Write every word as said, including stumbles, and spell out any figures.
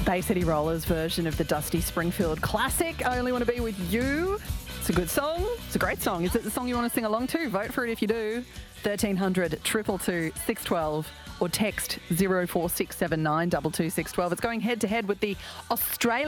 Bay City Rollers version of the Dusty Springfield classic, I Only Want to Be With You. It's a good song. It's a great song. Is it the song you want to sing along to? Vote for it if you do. thirteen hundred, two two two, six one two or text zero four six seven nine two two six one two. It's going head to head with the Australian